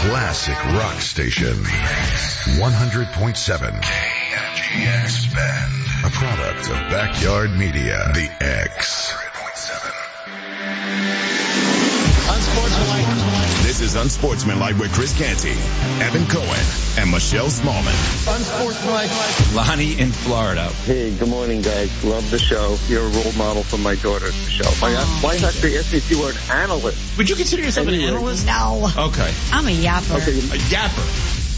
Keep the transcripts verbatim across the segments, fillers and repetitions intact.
classic rock station. one hundred point seven K N G X Bend. A product of Backyard Media. The X. Unsportsmanlike. This is Unsportsmanlike with Chris Canty, Evan Cohen, and Michelle Smallman. Unsportsmanlike. Lonnie in Florida. Hey, good morning, guys. Love the show. You're a role model for my daughter, Michelle. My Oh, wife actually asked me if you were an analyst. Would you consider yourself Anyway. an analyst? No. Okay. I'm a yapper. Okay, A yapper.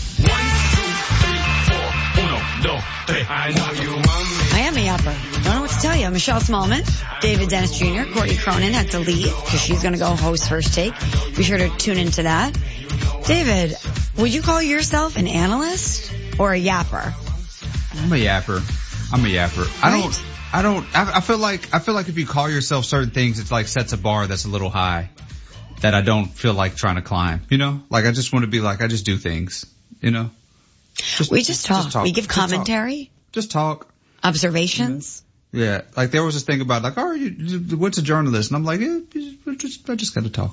I am a yapper. Don't know what to tell you. Michelle Smallman, David Dennis Junior, Courtney Cronin had to leave because she's going to go host First Take. Be sure to tune into that. David, would you call yourself an analyst or a yapper? I'm a yapper. I'm a yapper. I Right. don't, I don't, I, I feel like, I feel like if you call yourself certain things, it's like sets a bar that's a little high that I don't feel like trying to climb, you know? Like I just want to be like, I just do things, you know? Just, We just talk. We give Just talk. commentary, Just talk. observations. Yeah. Like there was this thing about like, oh, you, what's a journalist? And I'm like, yeah, just, I just got to talk.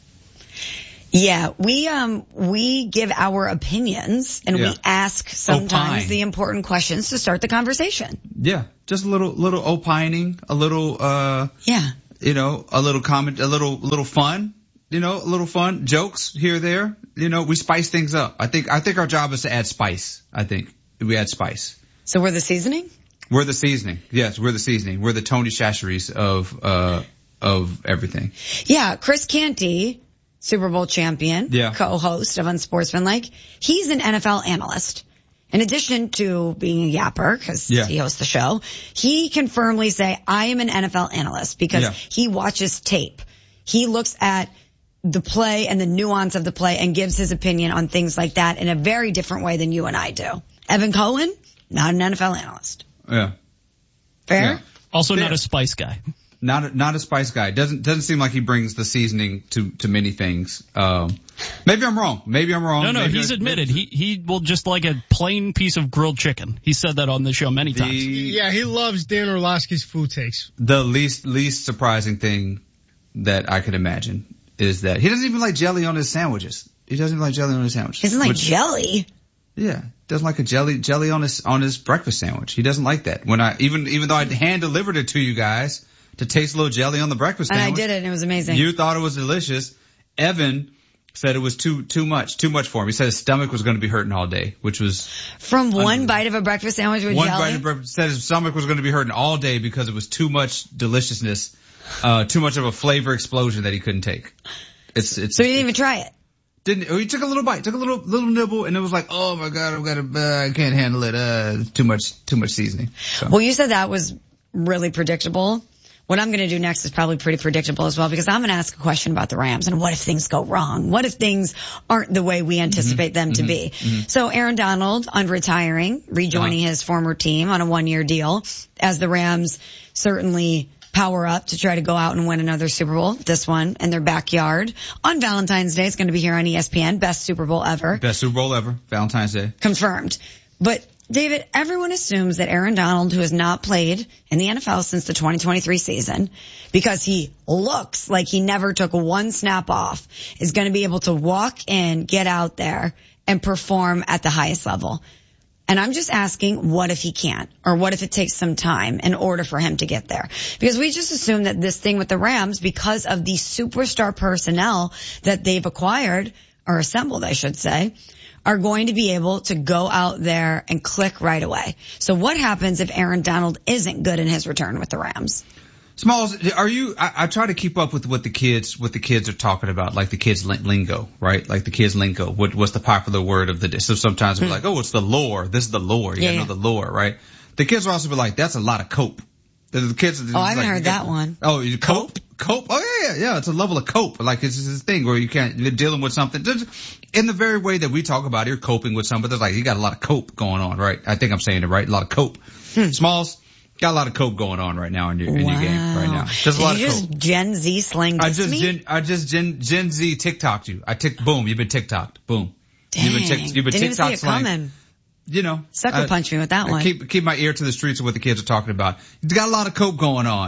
Yeah, we um we give our opinions and Yeah. we ask sometimes Opine. the important questions to start the conversation. Yeah. Just a little, little opining, a little, uh, Yeah. you know, a little comment, a little, little fun, you know, a little fun, jokes here, there, you know, we spice things up. I think, I think our job is to add spice. I think we add spice. So we're the seasoning? We're the seasoning. Yes, we're the seasoning. We're the Tony Chachere's of, uh, of everything. Yeah, Chris Canty, Super Bowl champion, Yeah. co-host of Unsportsmanlike. He's an N F L analyst. In addition to being a yapper, because Yeah. he hosts the show, he can firmly say, I am an N F L analyst because Yeah. he watches tape. He looks at the play and the nuance of the play and gives his opinion on things like that in a very different way than you and I do. Evan Cohen, not an N F L analyst. Yeah. Fair? Yeah. Also Yeah. not a spice guy. Not a, not a spice guy. Doesn't doesn't seem like he brings the seasoning to to many things. Um, maybe I'm wrong. Maybe I'm wrong. No, no, Maybe he's I- admitted. He he will just like a plain piece of grilled chicken. He said that on the show many times. The, Yeah, he loves Dan Orlovsky's food takes. the least least surprising thing that I could imagine is that he doesn't even like jelly on his sandwiches. He doesn't even like jelly on his sandwiches. Isn't like Which- jelly. Yeah, doesn't like a jelly jelly on his on his breakfast sandwich. He doesn't like that. When I even even though I hand delivered it to you guys to taste a little jelly on the breakfast And I sandwich, did it and it was amazing. you thought it was delicious. Evan said it was too too much too much for him. He said his stomach was going to be hurting all day, which was From one Unbelievable. bite of a breakfast sandwich with one jelly? bite of breakfast. Said his stomach was going to be hurting all day because it was too much deliciousness, uh, too much of a flavor explosion that he couldn't take. It's it's So you didn't even try it? didn't. Oh, he took a little bite, took a little little nibble, and it was like, oh my god, I've got to, uh, I can't handle it. Uh, too much too much seasoning. So. Well, you said that was really predictable. What I'm going to do next is probably pretty predictable as well because I'm going to ask a question about the Rams and what if things go wrong? What if things aren't the way we anticipate them to be? So Aaron Donald on retiring, rejoining Uh-huh. his former team on a one-year deal as the Rams certainly power up to try to go out and win another Super Bowl, this one in their backyard. On Valentine's Day, it's going to be here on E S P N, best Super Bowl ever. Best Super Bowl ever, Valentine's Day. Confirmed. But David, everyone assumes that Aaron Donald, who has not played in the N F L since the twenty twenty-three season, because he looks like he never took one snap off, is going to be able to walk in, get out there, and perform at the highest level. And I'm just asking, what if he can't? Or what if it takes some time in order for him to get there? Because we just assume that this thing with the Rams, because of the superstar personnel that they've acquired, or assembled, I should say, are going to be able to go out there and click right away. So what happens if Aaron Donald isn't good in his return with the Rams? Smalls, are you, I, I try to keep up with what the kids, what the kids are talking about, like the kids lingo, right? Like the kids lingo. What, what's the popular word of the day? So sometimes we're like, oh, it's the lore. This is the lore. You Yeah, gotta know yeah. the lore, right? The kids will also be like, that's a lot of cope. The, the kids. Oh, I haven't like, heard that one. Oh, you cope? Cope? Oh yeah, yeah, yeah. It's a level of cope. Like it's this thing where you can't, you're dealing with something. Just in the very way that we talk about it, you're coping with something. There's like, you got a lot of cope going on, right? I think I'm saying it right. A lot of cope. Hmm. Smalls. Got a lot of cope going on right now in your, in Wow. your game right now. Just a Did lot you of just cope. Gen Z slang I diss just me? gen, I just gen, Gen Z TikToked you. I tick, boom, you've been TikToked. Boom. Dang. You've been, tic, you've been Didn't even see TikTok it slang. coming. You know. Sucker I- punch me with that I one. Keep, keep my ear to the streets of what the kids are talking about. You got a lot of cope going on.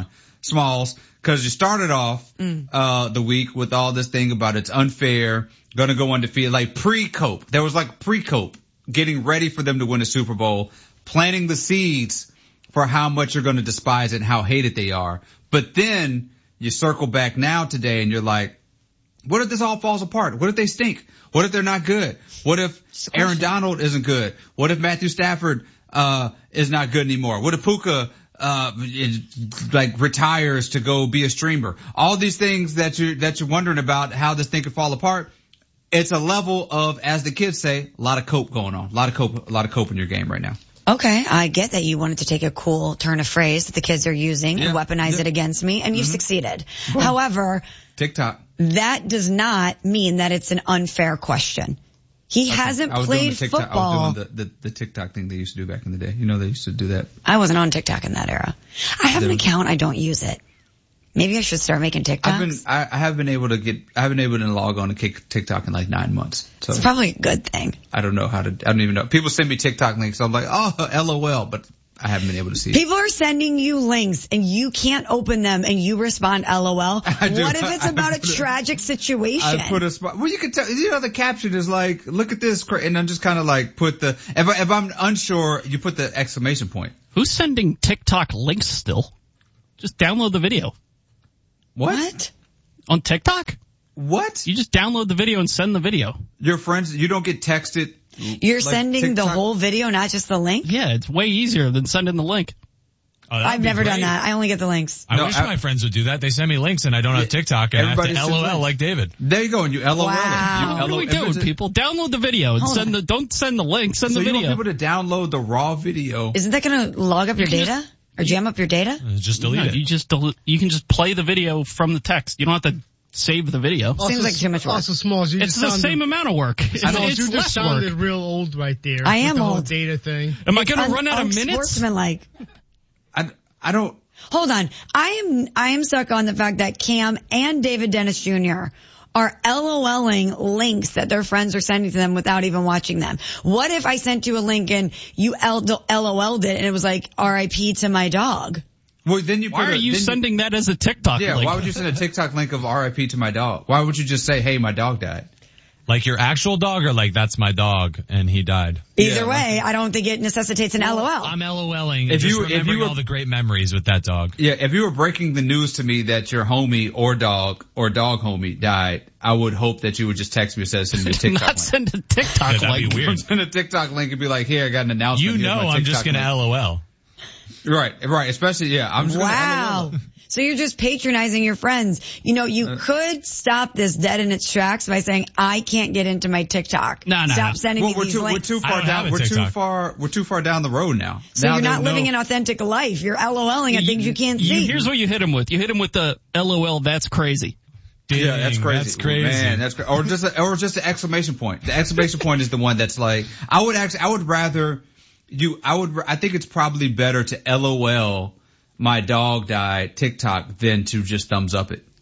Smalls, because you started off mm. uh the week with all this thing about it's unfair, gonna go undefeated, like pre-cope. There was like pre-cope, getting ready for them to win a Super Bowl, planting the seeds for how much you're gonna despise it and how hated they are. But then you circle back now today and you're like, what if this all falls apart? What if they stink? What if they're not good? What if Aaron Donald isn't good? What if Matthew Stafford uh is not good anymore? What if Puka uh is, like retires to go be a streamer? All these things that you that you're wondering about how this thing could fall apart. It's a level of, as the kids say, a lot of cope going on. A lot of cope, a lot of cope in your game right now. Okay, I get that you wanted to take a cool turn of phrase that the kids are using yeah. and weaponize yeah. it against me, and you've mm-hmm. succeeded. Boom. However, TikTok. That does not mean that it's an unfair question. He okay. hasn't I was played doing the TikTok, football. I was doing the, the, the TikTok thing they used to do back in the day. You know, they used to do that. I wasn't on TikTok in that era. I have an account. I don't use it. Maybe I should start making TikToks. I've been, I, I have been able to get, I haven't been able to log on to kick TikTok in like nine months. So it's probably a good thing. I don't know how to, I don't even know. People send me TikTok links. So I'm like, oh, LOL, but I haven't been able to see it. People are sending you links and you can't open them and you respond LOL. I do. What if it's I, about I a tragic situation? I put a spot. Well, you can tell, you know, the caption is like, look at this, and I'm just kind of like put the, if, I, if I'm unsure, you put the exclamation point. Who's sending TikTok links still? Just download the video. What? What? On TikTok? What? You just download the video and send the video. Your friends, you don't get texted. You're like sending TikTok? The whole video, not just the link? Yeah, it's way easier than sending the link. Oh, I've never great. done that. I only get the links. I no, wish I, my friends would do that. They send me links and I don't have TikTok and I have to LOL like David. There you go, and you LOL. Wow. You what do we do with people? Download the video and Hold send on. the, don't send the link, send so the video. So you want people to download the raw video. Isn't that going to log up your you data? Just, or jam up your data? Uh, just delete no, it. You just delete, you can just play the video from the text. You don't have to save the video. Also, Seems like too much work. Also, Smalls, you it's just the sounded, same amount of work. It's, Smalls, it's you less just sounded work. real old right there. I with am the whole old. data thing. Am I going to I'm run out of minutes? Sportsman-like. I, I don't. Hold on. I am, I am stuck on the fact that Cam and David Dennis Junior are LOLing links that their friends are sending to them without even watching them. What if I sent you a link and you LOL'd it and it was like R I P to my dog? Well, then you. Why put are a, you sending you, that as a TikTok yeah, link? Yeah, why would you send a TikTok link of R I P to my dog? Why would you just say, hey, my dog died? Like your actual dog or like that's my dog and he died? Either yeah, way, like, I don't think it necessitates an well, LOL. I'm LOLing. If just you, remembering if you were, all the great memories with that dog. Yeah, if you were breaking the news to me that your homie or dog or dog homie died, I would hope that you would just text me and say, send me a TikTok Not link. send a TikTok Yeah, that'd link. be weird. Send a TikTok link and be like, here, I got an announcement. You know I'm just going to LOL. Right, right. Especially, yeah. I'm just wow. Gonna So you're just patronizing your friends. You know, you uh, could stop this dead in its tracks by saying, I can't get into my TikTok. No, no. Stop no. sending well, me we're these too, links. We're too far down. We're too far, we're too far down the road now. So now you're not living no, an authentic life. You're LOLing at things you can't you, see. Here's what you hit him with. You hit him with the LOL, that's crazy. Dang, yeah, that's crazy. That's crazy. Man, that's crazy. Or just a, or just an exclamation point. The exclamation point is the one that's like, I would actually, I would rather you, I would, I think it's probably better to LOL my dog died TikTok than to just thumbs up it.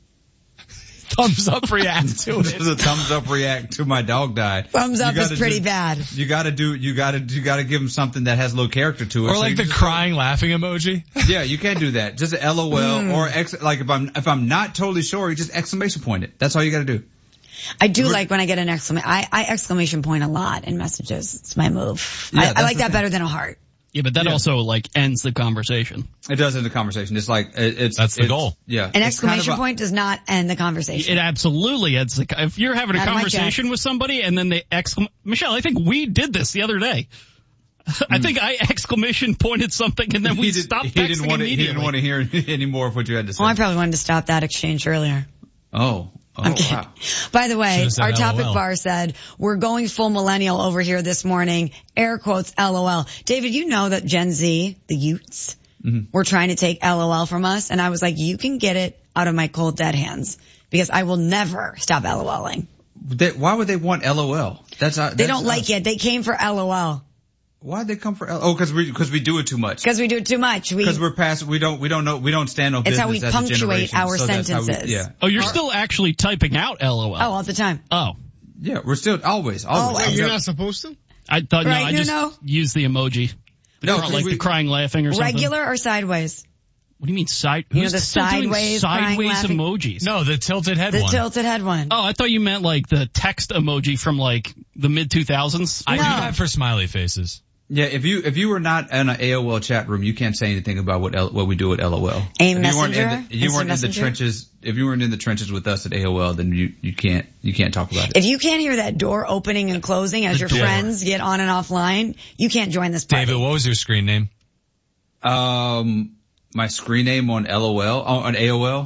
Thumbs up react to it. Just a thumbs up react to my dog died. Thumbs up is pretty do, bad. You gotta do, you gotta, you gotta give him something that has a little character to it. Or so like the crying laughing emoji. Yeah, you can't do that. Just an LOL mm. or ex, like if I'm, if I'm not totally sure, you just exclamation point it. That's all you gotta do. I do We're, like when I get an exclamation, I, I exclamation point a lot in messages. It's my move. Yeah, I, I like that thing. Better than a heart. Yeah, but that yeah. also like ends the conversation. It does end the conversation. It's like it, it's that's the it's, goal. Yeah, an exclamation kind of a, point does not end the conversation. It absolutely ends the. If you're having a not conversation with somebody and then they exclam, Michelle, I think we did this the other day. Mm. I think I exclamation pointed something and then we did, stopped he texting didn't want to, immediately. He didn't want to hear any more of what you had to say. Oh, I probably wanted to stop that exchange earlier. Oh. Oh, I'm kidding. Wow. By the way, our topic LOL. bar said, we're going full millennial over here this morning. Air quotes, LOL. David, you know that Gen Z, the youths, mm-hmm. were trying to take LOL from us. And I was like, you can get it out of my cold dead hands because I will never stop LOLing. They, why would they want LOL? That's, uh, that's They don't us. like it. They came for LOL. Why'd they come for L? Oh, cause we, cause we do it too much. Cause we do it too much. We, Cause we're past, we don't, we don't know, we don't stand on it's business how we as a punctuate generation, our so that's how sentences. we, yeah. Oh, you're still actually typing out LOL. Oh, all the time. Oh. Yeah, we're still, always, always. Oh, wait, you're not supposed to? I thought, right, no, I just know? used the emoji. No, like we, the crying laughing or something. Regular or sideways? What do you mean side? You know, who's the still doing sideways crying, sideways laughing? emojis? No, the tilted head The one. tilted head one. Oh, I thought you meant like the text emoji from like the mid two thousands. I No. do that for smiley faces. Yeah, if you if you were not in an A O L chat room, you can't say anything about what L, what we do at L O L. AIM If you weren't in Messenger? the, you Instant weren't in the Messenger? trenches. If you weren't in the trenches with us at A O L, then you you can't you can't talk about it. If you can't hear that door opening and closing as your door. friends get on and offline, you can't join this party. David, what was your screen name? Um, my screen name on L O L oh, on A O L.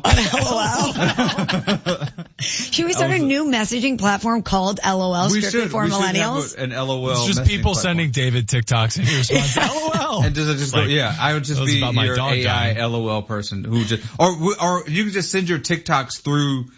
LOL. Should we start a new messaging platform called LOL we strictly should for we should millennials? have a- an L O L. It's just messaging people platform. sending David TikToks and he responds, LOL. And does it just Like, go, yeah, I would just that was be about my your dog A I dying. L O L person who just, or, or you can just send your TikToks through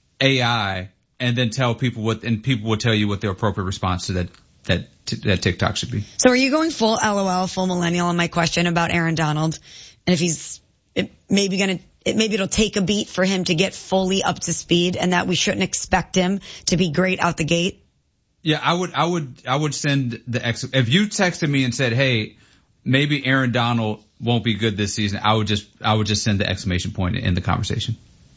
A I and then tell people what, and people will tell you what their appropriate response to that, that, that TikTok should be. So are you going full LOL, full millennial on my question about Aaron Donald? And if he's it maybe gonna, it, maybe it'll take a beat for him to get fully up to speed and that we shouldn't expect him to be great out the gate? Yeah, I would, I would, I would send the ex, if you texted me and said, hey, maybe Aaron Donald won't be good this season, I would just, I would just send the exclamation point in the conversation.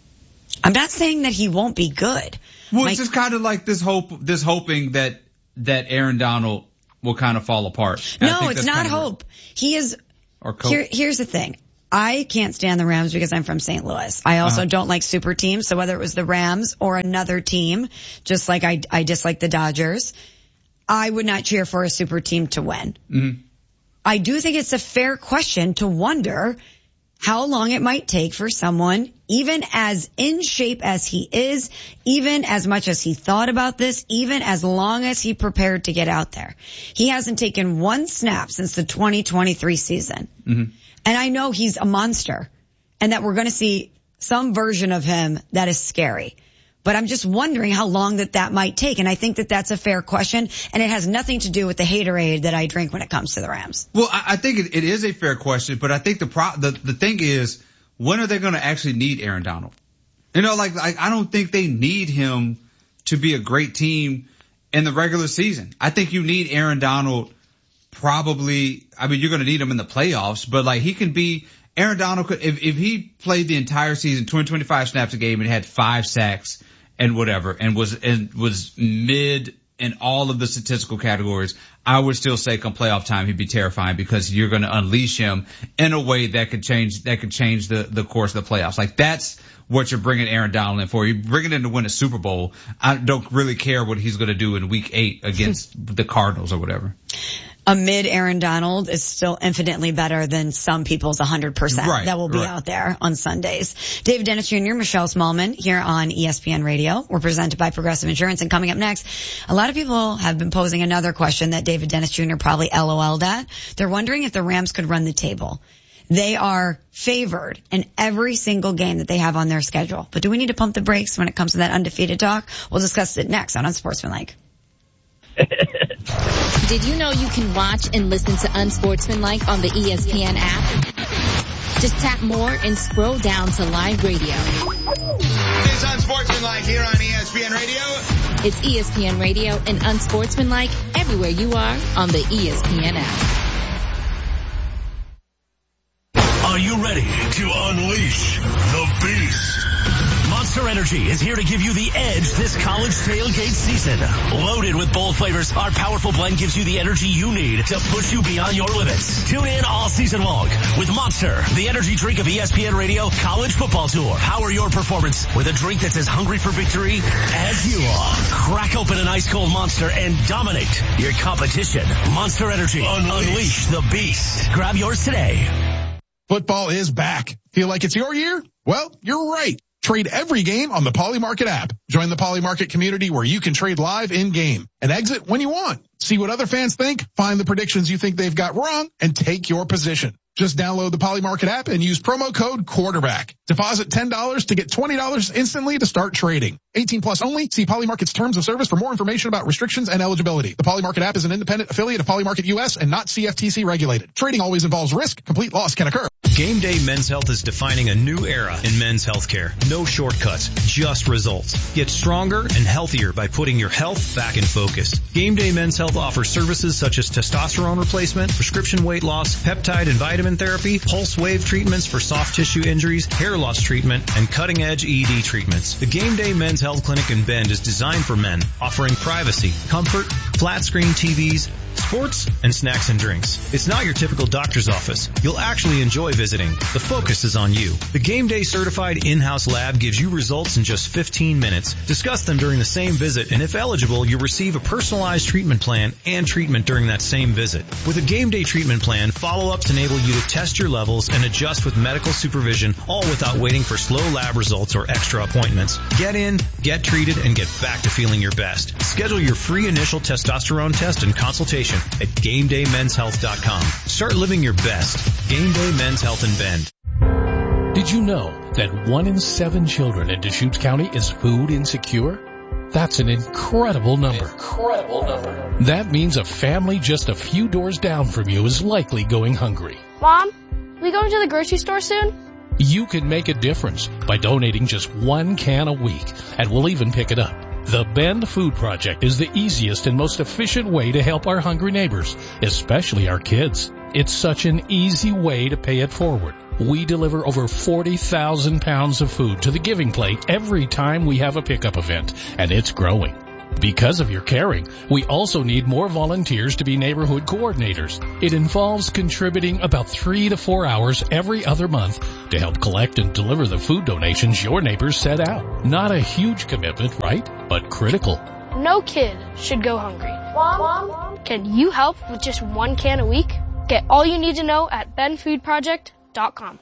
I'm not saying that he won't be good. Well, My- it's just kind of like this hope, this hoping that, that Aaron Donald will kind of fall apart. And I No, think it's that's not kind of- hope. He is, Or cope. here, here's the thing. I can't stand the Rams because I'm from Saint Louis. I also Uh-huh. don't like super teams. So whether it was the Rams or another team, just like I, I dislike the Dodgers, I would not cheer for a super team to win. Mm-hmm. I do think it's a fair question to wonder how long it might take for someone, even as in shape as he is, even as much as he thought about this, even as long as he prepared to get out there. He hasn't taken one snap since the twenty twenty-three season. Mm-hmm. And I know he's a monster and that we're going to see some version of him that is scary. But I'm just wondering how long that that might take. And I think that that's a fair question. And it has nothing to do with the haterade that I drink when it comes to the Rams. Well, I, I think it, it is a fair question, but I think the pro, the, the thing is, when are they going to actually need Aaron Donald? You know, like, like, I don't think they need him to be a great team in the regular season. I think you need Aaron Donald probably, I mean, you're going to need him in the playoffs, but like he can be, Aaron Donald could, if, if he played the entire season, twenty, twenty-five snaps a game and had five sacks and whatever, and was, and was mid in all of the statistical categories, I would still say come playoff time, he'd be terrifying because you're going to unleash him in a way that could change, that could change the, the course of the playoffs. Like that's what you're bringing Aaron Donald in for. You're bringing him to win a Super Bowl. I don't really care what he's going to do in week eight against the Cardinals or whatever. A mid Aaron Donald is still infinitely better than some people's one hundred percent Right, that will be right. out there on Sundays. David Dennis Junior, Michelle Smallman here on E S P N Radio. We're presented by Progressive Insurance. And coming up next, a lot of people have been posing another question that David Dennis Junior probably LOL'd at. They're wondering if the Rams could run the table. They are favored in every single game that they have on their schedule. But do we need to pump the brakes when it comes to that undefeated talk? We'll discuss it next on Unsportsmanlike. Did you know you can watch and listen to Unsportsmanlike on the E S P N app? Just tap more and scroll down to live radio. It's Unsportsmanlike here on E S P N Radio. It's E S P N Radio and Unsportsmanlike everywhere you are on the E S P N app. Are you ready to unleash the beast? Monster Energy is here to give you the edge this college tailgate season. Loaded with bold flavors, our powerful blend gives you the energy you need to push you beyond your limits. Tune in all season long with Monster, the energy drink of E S P N Radio College Football Tour. Power your performance with a drink that's as hungry for victory as you are. Crack open an ice cold Monster and dominate your competition. Monster Energy. Unleash, Unleash the beast. Grab yours today. Football is back. Feel like it's your year? Well, you're right. Trade every game on the Poly Market app. Join the Poly Market community where you can trade live in-game and exit when you want. See what other fans think, find the predictions you think they've got wrong, and take your position. Just download the Poly Market app and use promo code quarterback. Deposit ten dollars to get twenty dollars instantly to start trading. eighteen plus only. See Poly Market's terms of service for more information about restrictions and eligibility. The Poly Market app is an independent affiliate of Poly Market U S and not C F T C regulated. Trading always involves risk. Complete loss can occur. Game Day Men's Health is defining a new era in men's healthcare. No shortcuts, just results. Get stronger and healthier by putting your health back in focus. Game Day Men's Health offers services such as testosterone replacement, prescription weight loss, peptide and vitamin therapy, pulse wave treatments for soft tissue injuries, hair loss treatment, and cutting-edge E D treatments. The Game Day Men's Health Clinic in Bend is designed for men, offering privacy, comfort, flat screen T Vs, sports, and snacks and drinks. It's not your typical doctor's office. You'll actually enjoy visiting. The focus is on you. The Game Day certified in-house lab gives you results in just fifteen minutes. Discuss them during the same visit, and if eligible, you'll receive a personalized treatment plan and treatment during that same visit. With a Game Day treatment plan, follow-ups enable you to test your levels and adjust with medical supervision, all without waiting for slow lab results or extra appointments. Get in, get treated, and get back to feeling your best. Schedule your free initial testosterone test and consultation at game day men's health dot com. Start living your best. Game Day Men's Health in Bend. Did you know that one in seven children in Deschutes County is food insecure? That's an incredible number. Incredible number. That means a family just a few doors down from you is likely going hungry. Mom, we going to the grocery store soon? You can make a difference by donating just one can a week, and we'll even pick it up. The Bend Food Project is the easiest and most efficient way to help our hungry neighbors, especially our kids. It's such an easy way to pay it forward. We deliver over forty thousand pounds of food to the Giving Plate every time we have a pickup event, and it's growing. Because of your caring, we also need more volunteers to be neighborhood coordinators. It involves contributing about three to four hours every other month to help collect and deliver the food donations your neighbors set out. Not a huge commitment, right? But critical. No kid should go hungry. Mom, Mom, can you help with just one can a week? Get all you need to know at ben food project dot com.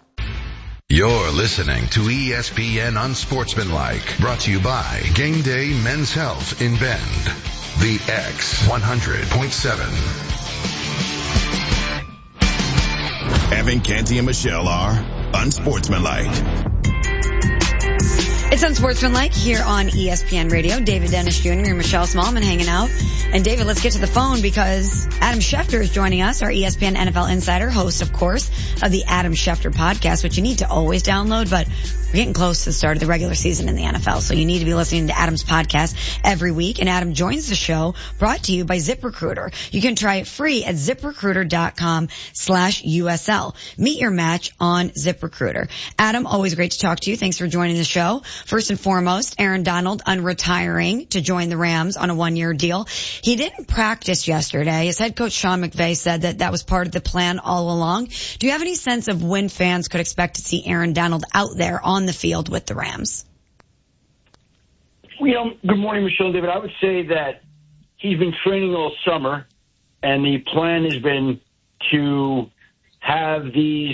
You're listening to E S P N Unsportsmanlike, brought to you by Game Day Men's Health in Bend. The X one hundred point seven. Evan, Canty, and Michelle are Unsportsmanlike. It's Unsportsmanlike here on E S P N Radio. David Dennis Junior and Michelle Smallman hanging out. And David, let's get to the phone because Adam Schefter is joining us, our E S P N N F L insider, host, of course, of the Adam Schefter podcast, which you need to always download, but we're getting close to the start of the regular season in the N F L, so you need to be listening to Adam's podcast every week. And Adam joins the show brought to you by ZipRecruiter. You can try it free at ZipRecruiter.com slash USL. Meet your match on ZipRecruiter. Adam, always great to talk to you. Thanks for joining the show. First and foremost, Aaron Donald unretiring to join the Rams on a one-year deal. He didn't practice yesterday. His head coach Sean McVay said that that was part of the plan all along. Do you have any sense of when fans could expect to see Aaron Donald out there on the field with the Rams? Well, you know, good morning, Michelle and David. I would say that he's been training all summer, and the plan has been to have these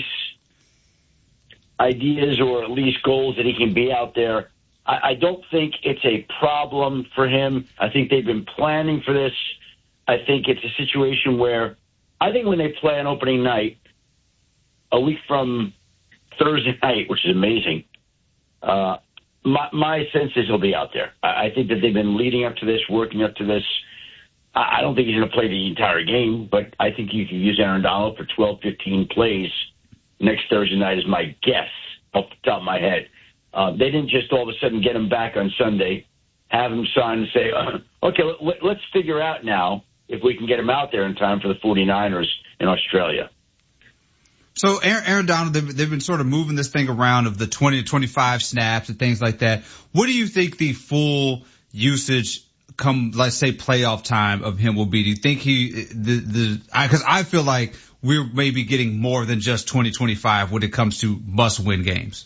ideas or at least goals that he can be out there. I, I don't think it's a problem for him. I think they've been planning for this. I think it's a situation where I think when they play on opening night, a week from Thursday night, which is amazing, uh, my, my sense is he'll be out there. I, I think that they've been leading up to this, working up to this. I, I don't think he's going to play the entire game, but I think you can use Aaron Donald for twelve, fifteen plays next Thursday night is my guess off the top of my head. Uh, they didn't just all of a sudden get him back on Sunday, have him sign and say, uh, okay, let, let's figure out now if we can get him out there in time for the 49ers in Australia. So Aaron, Aaron Donald, they've, they've been sort of moving this thing around of the twenty to twenty-five snaps and things like that. What do you think the full usage come, let's say, playoff time of him will be? Do you think he, the, the, I, cause I feel like we're maybe getting more than just twenty twenty-five when it comes to must-win games.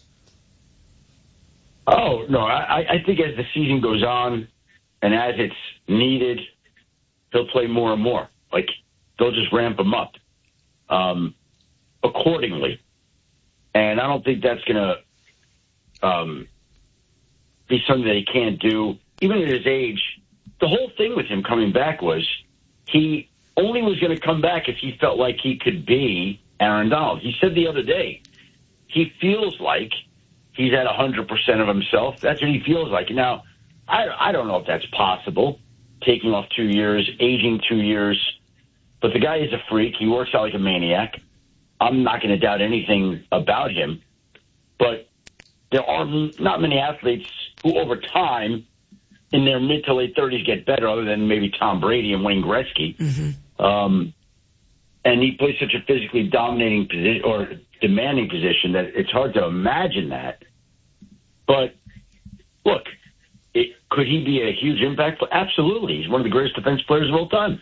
Oh, no, I, I think as the season goes on and as it's needed, he'll play more and more. Like, they'll just ramp him up um, accordingly. And I don't think that's going to um, be something that he can't do. Even at his age, the whole thing with him coming back was he only was going to come back if he felt like he could be Aaron Donald. He said the other day, he feels like he's at one hundred percent of himself. That's what he feels like. Now, I, I don't know if that's possible, taking off two years, aging two years. But the guy is a freak. He works out like a maniac. I'm not going to doubt anything about him. But there are not many athletes who over time in their mid to late thirties get better, other than maybe Tom Brady and Wayne Gretzky. Mm-hmm. Um, and he plays such a physically dominating position or demanding position that it's hard to imagine that. But look, it, could he be a huge impact? Absolutely. He's one of the greatest defense players of all time.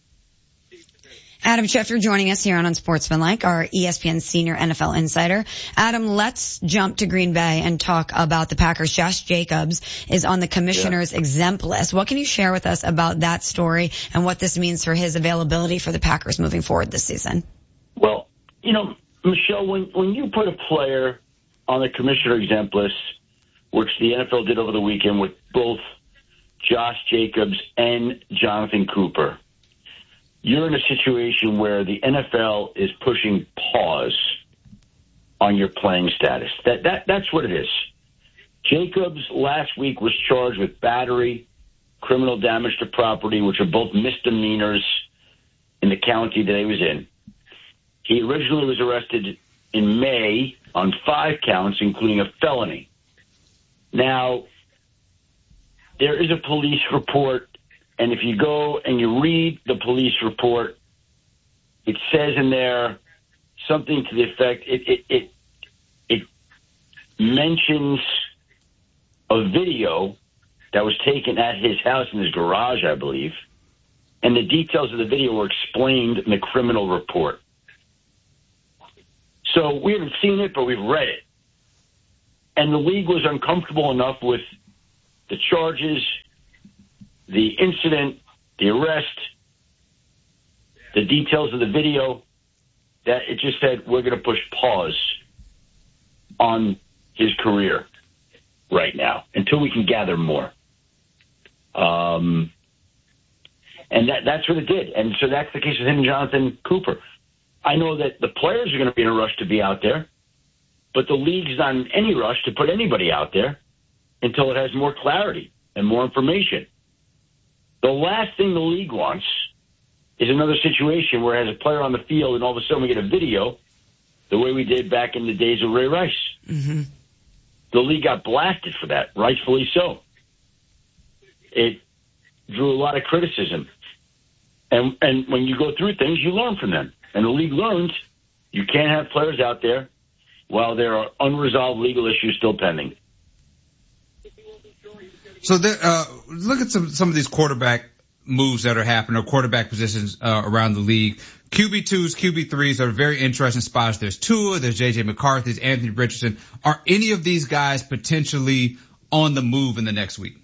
Adam Schefter joining us here on Unsportsmanlike, our E S P N senior N F L insider. Adam, let's jump to Green Bay and talk about the Packers. Josh Jacobs is on the commissioner's yeah. exempt list. What can you share with us about that story and what this means for his availability for the Packers moving forward this season? Well, you know, Michelle, when, when you put a player on the commissioner exempt list, which the N F L did over the weekend with both Josh Jacobs and Jonathan Cooper, you're in a situation where the N F L is pushing pause on your playing status. That that that's what it is. Jacobs last week was charged with battery, criminal damage to property, which are both misdemeanors in the county that he was in. He originally was arrested in May on five counts, including a felony. Now, there is a police report. And if you go and you read the police report, it says in there something to the effect, it, it, it, it mentions a video that was taken at his house in his garage, I believe. And the details of the video were explained in the criminal report. So we haven't seen it, but we've read it. And the league was uncomfortable enough with the charges, the incident, the arrest, the details of the video, that it just said, we're going to push pause on his career right now until we can gather more. Um, and that, that's what it did. And so that's the case with him and Jonathan Cooper. I know that the players are going to be in a rush to be out there, but the league's not in any rush to put anybody out there until it has more clarity and more information. The last thing the league wants is another situation where it has a player on the field and all of a sudden we get a video the way we did back in the days of Ray Rice. Mm-hmm. The league got blasted for that, rightfully so. It drew a lot of criticism. And, and when you go through things, you learn from them. And the league learns you can't have players out there while there are unresolved legal issues still pending. So there, uh, look at some, some of these quarterback moves that are happening, or quarterback positions uh, around the league. Q B twos, Q B threes are very interesting spots. There's Tua, there's J J McCarthy, there's Anthony Richardson. Are any of these guys potentially on the move in the next week?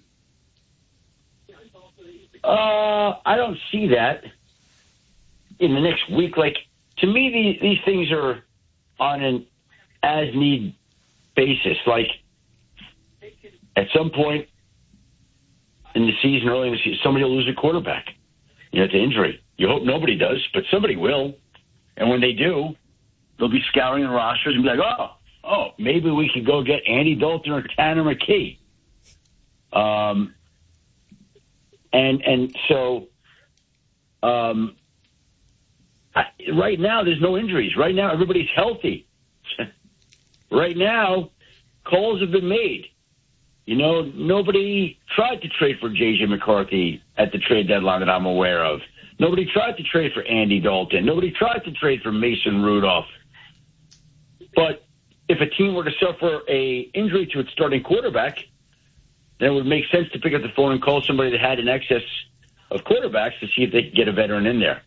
Uh, I don't see that in the next week. Like, to me, these, these things are on an as-need basis. Like, at some point in the season, early in the season, somebody will lose a quarterback, you know, to injury. You hope nobody does, but somebody will. And when they do, they'll be scouring the rosters and be like, oh, oh, maybe we could go get Andy Dalton or Tanner McKee. Um, and, and so, um, I, right now there's no injuries. Right now everybody's healthy. Right now, calls have been made. You know, nobody tried to trade for J J McCarthy at the trade deadline that I'm aware of. Nobody tried to trade for Andy Dalton. Nobody tried to trade for Mason Rudolph. But if a team were to suffer a injury to its starting quarterback, then it would make sense to pick up the phone and call somebody that had an excess of quarterbacks to see if they could get a veteran in there.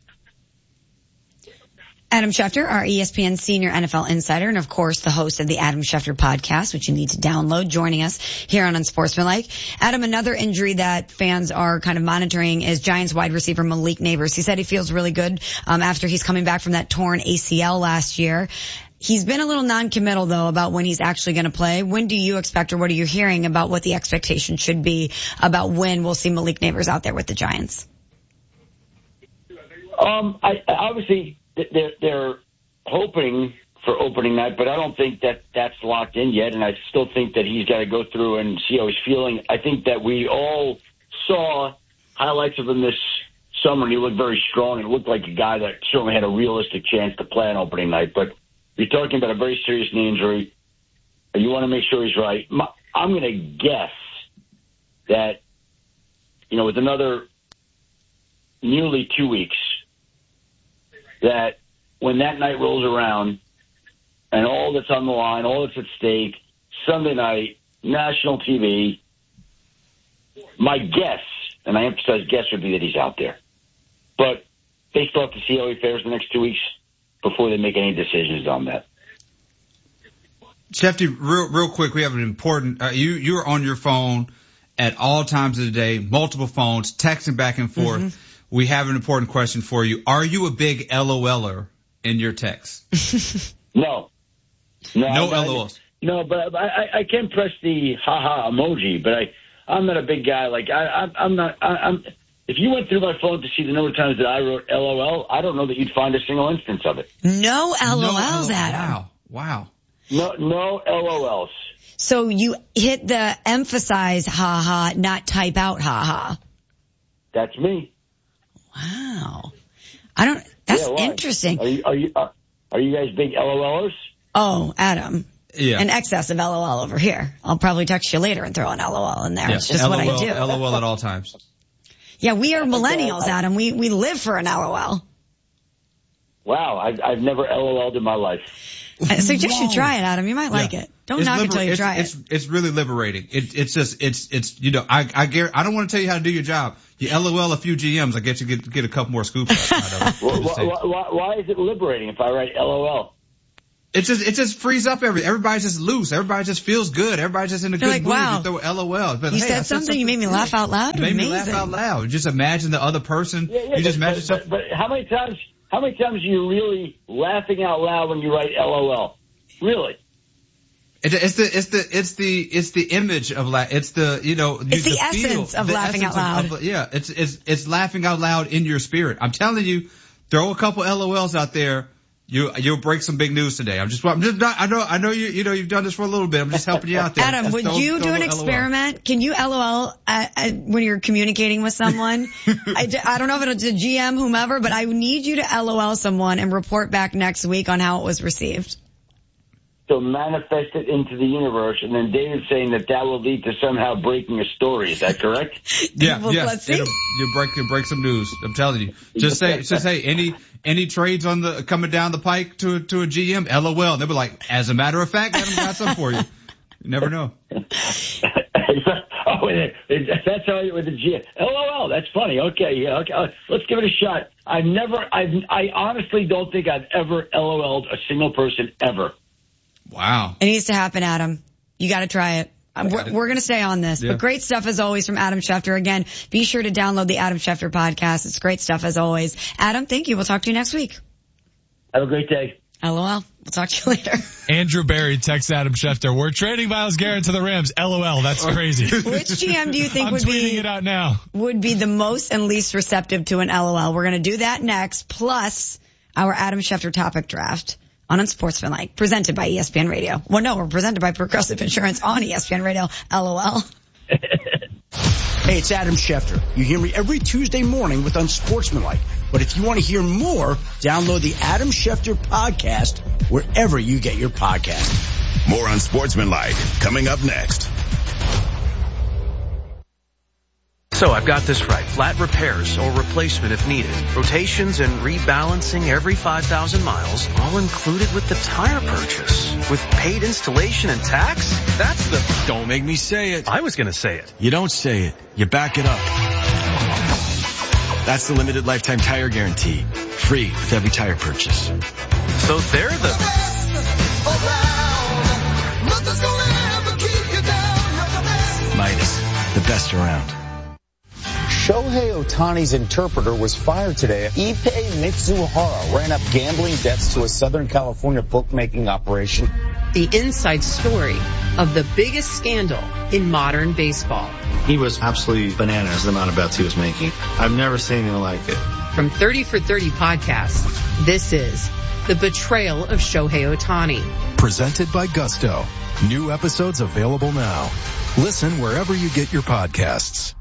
Adam Schefter, our E S P N senior N F L insider, and of course the host of the Adam Schefter podcast, which you need to download, joining us here on Unsportsmanlike. Adam, another injury that fans are kind of monitoring is Giants wide receiver Malik Nabers. He said he feels really good um, after he's coming back from that torn A C L last year. He's been a little non-committal, though, about when he's actually going to play. When do you expect, or what are you hearing about what the expectation should be about when we'll see Malik Nabers out there with the Giants? Um, I, obviously, they're, they're hoping for opening night, but I don't think that that's locked in yet, and I still think that he's got to go through and see how he's feeling. I think that we all saw highlights of him this summer, and he looked very strong, and looked like a guy that certainly had a realistic chance to play on opening night, but You're talking about a very serious knee injury. You want to make sure he's right. My, I'm going to guess that, you know, with another nearly two weeks, that when that night rolls around and all that's on the line, all that's at stake, Sunday night, national T V, my guess, and I emphasize guess, would be that he's out there. But they still have to see how he fares the next two weeks before they make any decisions on that. Shefty, real real quick, we have an important, uh, you, you're on your phone at all times of the day, multiple phones, texting back and forth. Mm-hmm. We have an important question for you. Are you a big LOLer in your texts? No. No, no I, LOLs. No, but I, I, I can press the haha emoji, but I, I'm not a big guy. Like, I, I, I'm not, I, I'm, if you went through my phone to see the number of times that I wrote LOL, I don't know that you'd find a single instance of it. No L O Ls, no, Adam. Wow. Wow. No, no L O Ls. So you hit the emphasize haha, not type out haha. That's me. Wow. I don't, that's yeah, interesting. Are you, are you, are, are you guys big LOLers? Oh, Adam. Yeah. An excess of LOL over here. I'll probably text you later and throw an LOL in there. Yeah. It's just LOL, what I do. LOL at all times. Yeah, we are millennials, Adam. We we live for an LOL. Wow, I've, I've never LOL'd in my life. I suggest you try it, Adam. You might like yeah. it. Don't it's knock liber- it until you it's, try it's, it. It's really liberating. It, it's just, it's, it's, you know, I, I guarantee, I don't want to tell you how to do your job. You LOL a few G Ms, I get you get, get a couple more scoops out of it. why, why, why, why is it liberating if I write LOL? It just, it just frees up everything. Everybody's just loose. Everybody just feels good. Everybody's just in a You're good like, mood. wow. You throw LOL. But, You hey, said, said something, you made me laugh out loud. You made Amazing. me laugh out loud. Just imagine the other person. Yeah, yeah, you just but, imagine but, but, but how many times, how many times are you really laughing out loud when you write LOL? Really? It, it's the, it's the, it's the, it's the image of la- It's the, you know, it's the, the essence feel, of the laughing essence out loud. Of, of, yeah, it's, it's, it's laughing out loud in your spirit. I'm telling you, throw a couple LOLs out there. You, you'll break some big news today. I'm just, I'm just not, I know, I know you, you know, you've done this for a little bit. I'm just helping you out there. Adam, just would throw, you throw do an LOL. experiment? Can you LOL at, at, when you're communicating with someone? I, d- I don't know if it's a G M, whomever, but I need you to LOL someone and report back next week on how it was received. So manifest it into the universe, and then David's saying that that will lead to somehow breaking a story. Is that correct? Yeah, well, yes. let's see. It'll, you break, you break some news. I'm telling you. Just say, just say any, any trades on the, coming down the pike to, to a G M, LOL. And they'll be like, as a matter of fact, Adam got some for you. You never know. oh, that's how you with the G M. LOL. That's funny. Okay, yeah. Okay, uh, let's give it a shot. I've never, I've, I honestly don't think I've ever LOL'd a single person ever. Wow. It needs to happen, Adam. You got to try it. Um, we're, we're going to stay on this. Yeah. But great stuff as always from Adam Schefter. Again, be sure to download the Adam Schefter podcast. It's great stuff as always. Adam, thank you. We'll talk to you next week. Have a great day. LOL. We'll talk to you later. Andrew Barry texts Adam Schefter, we're trading Myles Garrett to the Rams. LOL. That's crazy. Which G M do you think I'm would tweeting be it out now. would be the most and least receptive to an LOL? We're going to do that next, plus our Adam Schefter topic draft on Unsportsmanlike, presented by E S P N Radio. Well, no, we're presented by Progressive Insurance on E S P N Radio. LOL. Hey, it's Adam Schefter. You hear me every Tuesday morning with Unsportsmanlike. But if you want to hear more, download the Adam Schefter podcast wherever you get your podcast. More Unsportsmanlike coming up next. So I've got this right. Flat repairs or replacement if needed. Rotations and rebalancing every five thousand miles, all included with the tire purchase. With paid installation and tax? That's the... Don't make me say it. I was going to say it. You don't say it. You back it up. That's the limited lifetime tire guarantee. Free with every tire purchase. So they're the... Midas, the best around. Shohei Ohtani's interpreter was fired today. Ippei Mitsuhara ran up gambling debts to a Southern California bookmaking operation. The inside story of the biggest scandal in modern baseball. He was absolutely bananas the amount of bets he was making. I've never seen anything like it. From thirty for thirty podcast, this is The Betrayal of Shohei Ohtani. Presented by Gusto. New episodes available now. Listen wherever you get your podcasts.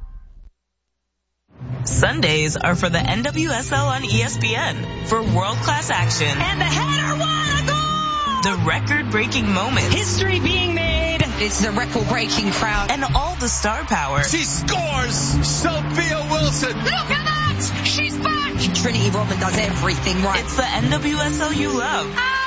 Sundays are for the N W S L on E S P N for world-class action. And the header, what a goal! The record-breaking moments. History being made. It's the record-breaking crowd. And all the star power. She scores! Sophia Wilson! Look at that! She's back! Trinity Rodman does everything right. It's the N W S L you love.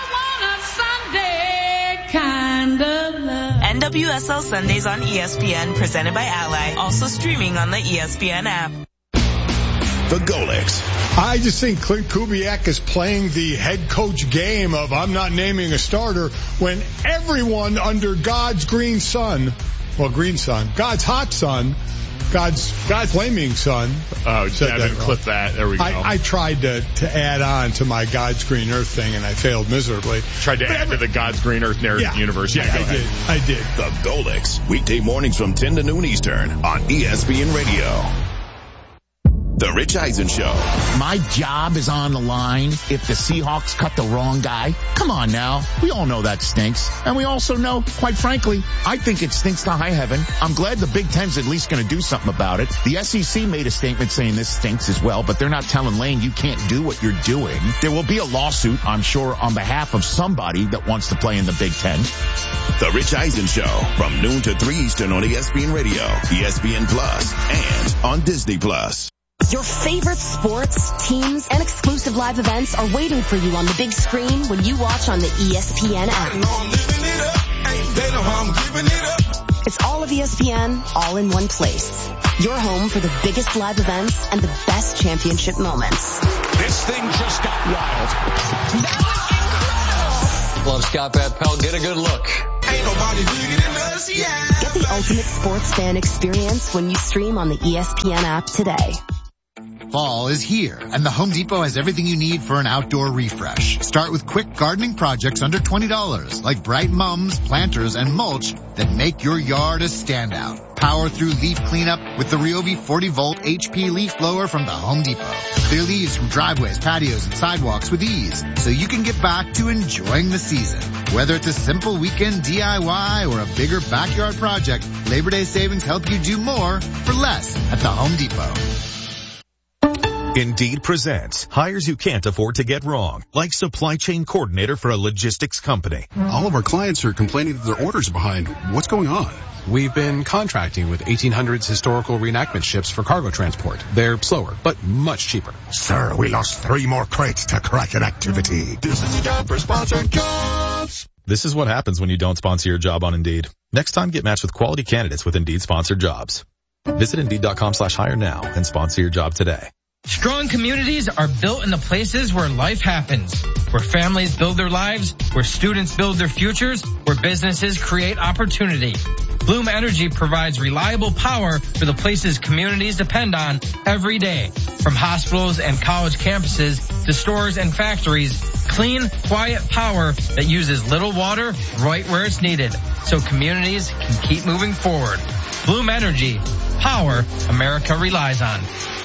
I want a Sunday kind of love. N W S L Sundays on E S P N, presented by Ally. Also streaming on the E S P N app. The Golics. I just think Clint Kubiak is playing the head coach game of I'm not naming a starter when everyone under God's green sun, well, green sun, God's hot sun, God's God's flaming sun. Oh, Devin, clip that. There we go. I, I tried to, to add on to my God's green earth thing, and I failed miserably. Tried to but add every, to the God's green earth narrative yeah, universe. Yeah, I, go I ahead. did. I did. The Golics. Weekday mornings from ten to noon Eastern on E S P N Radio. The Rich Eisen Show. My job is on the line if the Seahawks cut the wrong guy. Come on now. We all know that stinks. And we also know, quite frankly, I think it stinks to high heaven. I'm glad the Big Ten's at least going to do something about it. The S E C made a statement saying this stinks as well, but they're not telling Lane you can't do what you're doing. There will be a lawsuit, I'm sure, on behalf of somebody that wants to play in the Big Ten. The Rich Eisen Show from noon to three Eastern on E S P N Radio, E S P N Plus, and on Disney Plus. Your favorite sports, teams, and exclusive live events are waiting for you on the big screen when you watch on the E S P N app. It's all of E S P N, all in one place. Your home for the biggest live events and the best championship moments. This thing just got wild. Love Scott Pat Pell. Get a good look. Ain't nobody bigger than us, yeah. Get the ultimate sports fan experience when you stream on the E S P N app today. Fall is here, and the Home Depot has everything you need for an outdoor refresh. Start with quick gardening projects under twenty dollars, like bright mums, planters, and mulch that make your yard a standout. Power through leaf cleanup with the Ryobi forty volt H P leaf blower from the Home Depot. Clear leaves from driveways, patios, and sidewalks with ease, so you can get back to enjoying the season. Whether it's a simple weekend D I Y or a bigger backyard project, Labor Day savings help you do more for less at the Home Depot. Indeed presents hires you can't afford to get wrong, like supply chain coordinator for a logistics company. All of our clients are complaining that their orders are behind. What's going on? We've been contracting with eighteen hundreds historical reenactment ships for cargo transport. They're slower, but much cheaper. Sir, we lost three more crates to Kraken activity. This is the job for sponsored jobs. This is what happens when you don't sponsor your job on Indeed. Next time, get matched with quality candidates with Indeed sponsored jobs. Visit Indeed.com slash hire now and sponsor your job today. Strong communities are built in the places where life happens, where families build their lives, where students build their futures, where businesses create opportunity. Bloom Energy provides reliable power for the places communities depend on every day. From hospitals and college campuses to stores and factories, clean, quiet power that uses little water right where it's needed, so communities can keep moving forward. Bloom Energy, power America relies on.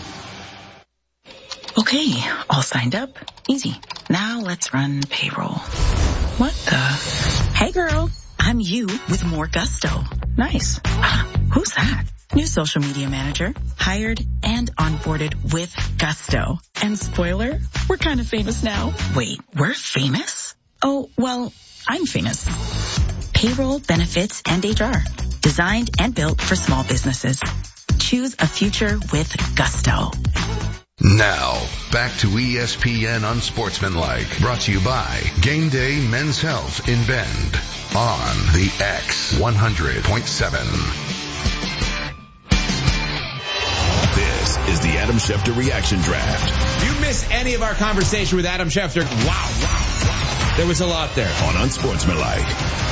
Okay, all signed up. Easy. Now let's run payroll. What the? Hey girl, I'm you with more gusto. Nice. Ah, who's that? New social media manager. Hired and onboarded with gusto. And spoiler, we're kind of famous now. Wait, we're famous? Oh, well, I'm famous. Payroll, benefits, and H R. Designed and built for small businesses. Choose a future with gusto. Now, back to E S P N Unsportsmanlike, brought to you by Game Day Men's Health in Bend on the X one hundred point seven. This is the Adam Schefter Reaction Draft. If you miss any of our conversation with Adam Schefter, wow, wow, wow. There was a lot there. On Unsportsmanlike.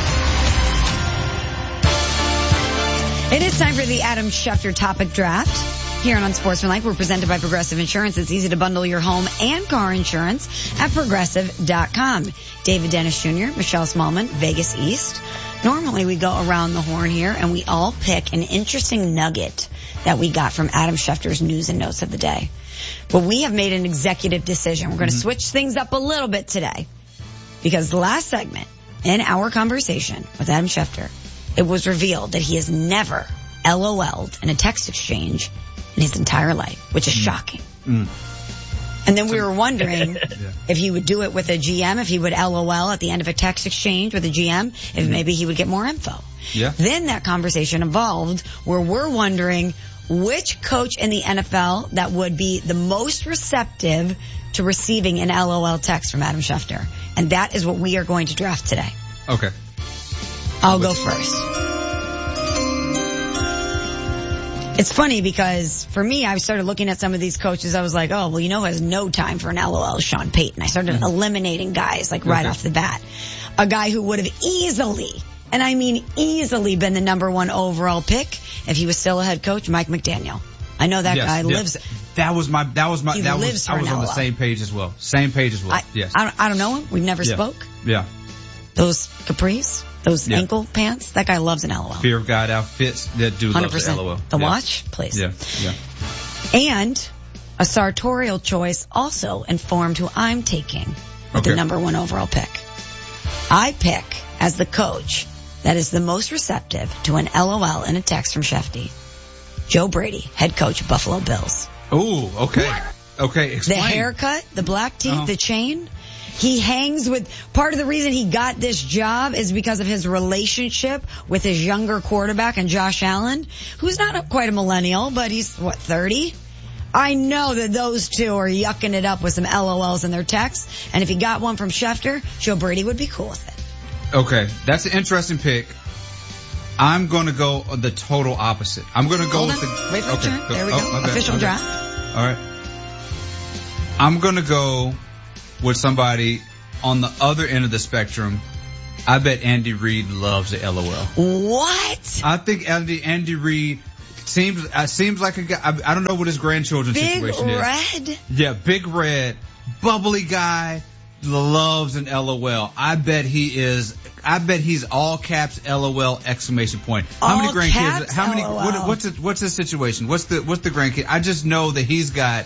It is time for the Adam Schefter topic draft. Here on Unsportsmanlike, we're presented by Progressive Insurance. It's easy to bundle your home and car insurance at Progressive dot com. David Dennis Junior, Michelle Smallman, Vegas East. Normally we go around the horn here and we all pick an interesting nugget that we got from Adam Schefter's news and notes of the day. But we have made an executive decision. We're going to mm-hmm. switch things up a little bit today. Because the last segment in our conversation with Adam Schefter, it was revealed that he has never LOL'd in a text exchange in his entire life, which is mm. shocking. Mm. And then we were wondering yeah. if he would do it with a G M, if he would L O L at the end of a text exchange with a G M, if mm-hmm. maybe he would get more info. Yeah. Then that conversation evolved where we're wondering which coach in the N F L that would be the most receptive to receiving an L O L text from Adam Schefter. And that is what we are going to draft today. Okay. I'll go first. It's funny because for me, I started looking at some of these coaches. I was like, oh, well, you know who has no time for an L O L is Sean Payton. I started mm-hmm. eliminating guys like right okay. off the bat. A guy who would have easily, and I mean easily, been the number one overall pick if he was still a head coach, Mike McDaniel. I know that yes, guy yes. lives. That was my, that was my, he that lives was, for I was an on L O L. the same page as well. Same page as well. I, yes. I don't, I don't know him. We've never yeah. spoke. Yeah. Those capris, those yeah. ankle pants, that guy loves an L O L. Fear of God outfits, that dude one hundred percent. loves the L O L. The yeah. watch, please. Yeah, yeah. And a sartorial choice also informed who I'm taking with okay. the number one overall pick. I pick as the coach that is the most receptive to an L O L in a text from Shefty, Joe Brady, head coach of Buffalo Bills. Ooh, okay. Okay, explain. The haircut, the black teeth, uh-huh. the chain. He hangs with, part of the reason he got this job is because of his relationship with his younger quarterback and Josh Allen, who's not a, quite a millennial, but he's, what, thirty? I know that those two are yucking it up with some L O Ls in their texts, and if he got one from Schefter, Joe Brady would be cool with it. Okay, that's an interesting pick. I'm going to go the total opposite. I'm going to go Hold with on. the... Wait for okay, turn. There we go. Oh, okay, Official okay. draft. All right. I'm going to go with somebody on the other end of the spectrum. I bet Andy Reid loves the L O L. What? I think Andy Andy Reid seems uh, seems like a guy. I, I don't know what his grandchildren's Big situation is. Red? Yeah, big red, bubbly guy, loves an L O L. I bet he is. I bet he's all caps L O L exclamation point. How all many grandkids? Caps How many? L O L. What, what's the, what's the situation? What's the what's the grandkid? I just know that he's got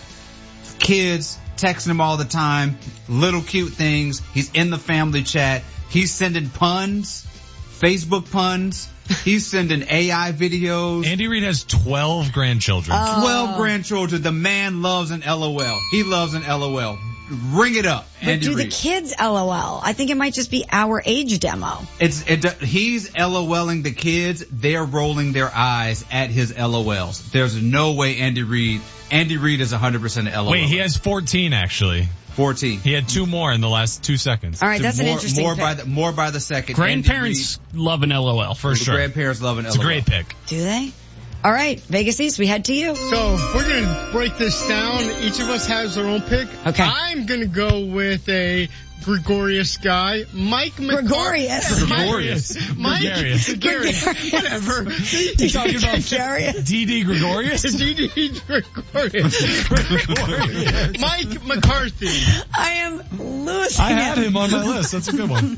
kids texting him all the time, little cute things. He's in the family chat. He's sending puns, Facebook puns. He's sending A I videos. Andy Reid has twelve grandchildren. Oh. twelve grandchildren. The man loves an L O L. He loves an L O L. Ring it up, But Andy do Reid. the kids L O L? I think it might just be our age demo. It's it, he's LOLing the kids. They're rolling their eyes at his L O Ls. There's no way Andy Reid. Andy Reid is one hundred percent an L O L. Wait, he has fourteen actually. fourteen. He had two more in the last two seconds. All right, that's more, an interesting more pick. by the more by the second. Grandparents love an L O L for Reid, sure. Grandparents love an It's L O L. a great pick. Do they? All right, Vegas East, we head to you. So we're going to break this down. Each of us has their own pick. Okay. I'm going to go with a Gregorius guy. Mike McCarthy. Gregorius. Gregorius. Mike. Gregarious. Gregarious. Whatever. You talking about Gregarious? D D Gregorius? D D Gregorius. Gregorius. Mike McCarthy. I am losing I had it. him on my list. That's a good one.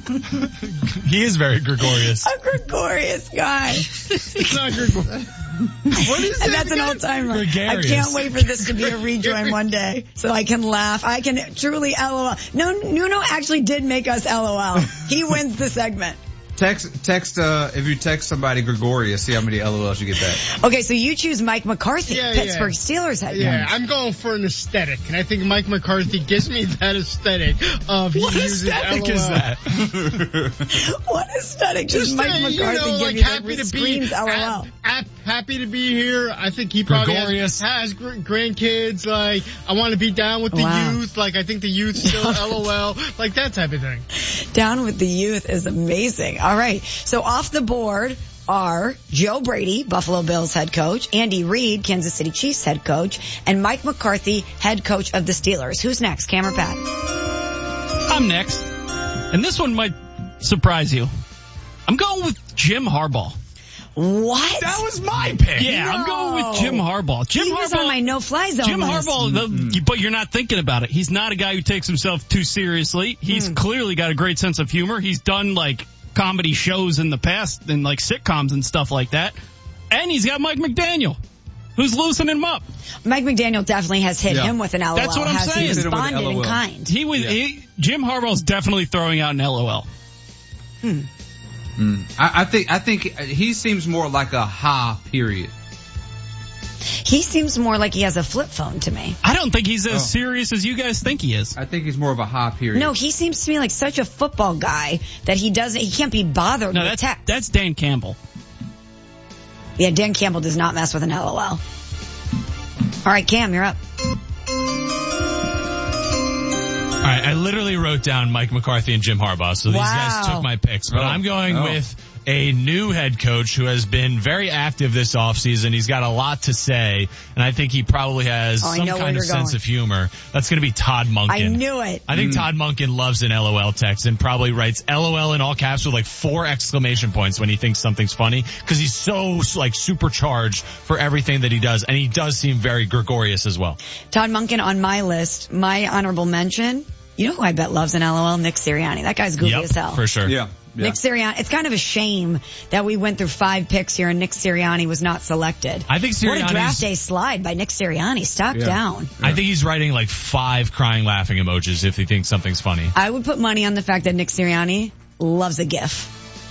He is very Gregorious. A Gregorious guy. It's not Gregorius. What is And that that's an again? old timer. I Gregarious. can't wait for this to be a rejoin one day so I can laugh. I can truly L O L. No, Nuno actually did make us L O L. He wins the segment. Text, text, uh, if you text somebody Gregorius, see how many L O Ls you get back. Okay, so you choose Mike McCarthy, Yeah, Pittsburgh yeah. Steelers head Yeah, coach. I'm going for an aesthetic, and I think Mike McCarthy gives me that aesthetic of he What uses aesthetic L O L. is that? What aesthetic does Just Mike uh, McCarthy you know, give like you happy that to be screams L O L? ap- ap- happy to be here. I think he probably has, Gregorious. has gr- grandkids. Like I want to be down with the Wow. youth. Like I think the youth still L O L. Like that type of thing. Down with the youth is amazing. All right. So off the board are Joe Brady, Buffalo Bills head coach, Andy Reid, Kansas City Chiefs head coach, and Mike McCarthy, head coach of the Steelers. Who's next? Cam or Pat? I'm next. And this one might surprise you. I'm going with Jim Harbaugh. What? That was my pick. Yeah, No. I'm going with Jim Harbaugh. Jim he Harbaugh was on my no-fly zone Jim list. Harbaugh, the, but you're not thinking about it. He's not a guy who takes himself too seriously. He's Hmm. clearly got a great sense of humor. He's done like comedy shows in the past and like sitcoms and stuff like that. And he's got Mike McDaniel, who's loosening him up. Mike McDaniel definitely has hit Yeah. him with an L O L. That's what I'm has saying. He Hit him with an responded in L O L. kind. He was Yeah. he, Jim Harbaugh's definitely throwing out an L O L. Hmm. Mm. I, I think I think he seems more like a ha period. He seems more like he has a flip phone to me. I don't think he's as Oh. serious as you guys think he is. I think he's more of a high period. No, he seems to me like such a football guy that he doesn't, he can't be bothered No, with that's, text. that's Dan Campbell. Yeah, Dan Campbell does not mess with an L O L. All right, Cam, you're up. All right, I literally wrote down Mike McCarthy and Jim Harbaugh, so these Wow. guys took my picks. But Oh. I'm going Oh. with a new head coach who has been very active this offseason. He's got a lot to say, and I think he probably has Oh, I some know where kind of you're sense going. of humor. That's going to be Todd Monken. I knew it. I think Todd Monken loves an L O L text and probably writes L O L in all caps with like four exclamation points when he thinks something's funny, because he's so like supercharged for everything that he does, and he does seem very gregarious as well. Todd Monken on my list. My honorable mention, you know who I bet loves an L O L? Nick Sirianni. That guy's goofy Yep, as hell. for sure. Yeah. yeah. Nick Sirianni. It's kind of a shame that we went through five picks here and Nick Sirianni was not selected. I think What a draft Sirianni's day slide by Nick Sirianni. Stock Yeah. down. I think he's writing like five crying laughing emojis if he thinks something's funny. I would put money on the fact that Nick Sirianni loves a GIF.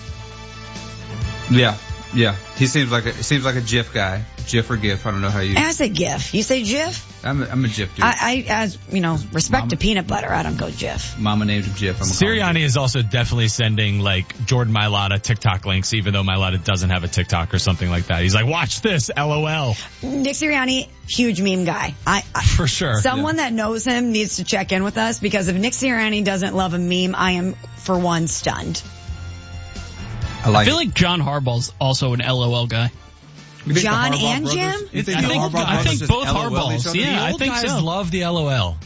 Yeah. Yeah. He seems like a, he seems like a GIF guy. GIF or GIF. I don't know how you. I say GIF. You say GIF? I'm a, I'm a GIF dude. I, I, as, you know, respect Mama- to peanut butter, I don't go GIF. Mama named him GIF. I'm gonna call him Sirianni is also definitely sending like Jordan Mailata TikTok links, even though Mailata doesn't have a TikTok or something like that. He's like, watch this, L O L. Nick Sirianni, huge meme guy. I, I For sure. Someone that knows him needs to check in with us, because if Nick Sirianni doesn't love a meme, I am, for one, stunned. I like I feel it. like John Harbaugh's also an L O L guy. You think the John Harbaugh and brothers- Jim? You think I the think- Harbaugh I brothers think just both LOL Harbaughs. each other? Yeah, I The old think guys so. love the L O L.